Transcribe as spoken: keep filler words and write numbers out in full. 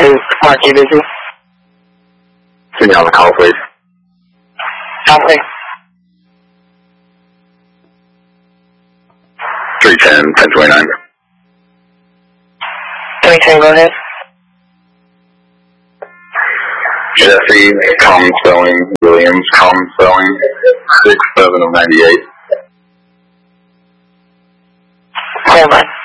Is Marky busy? See me on the call, please. Something. three ten, ten twenty-nine. three ten, go ahead. Jesse, common spelling, Williams, common spelling, six seven of ninety-eight. Stand by.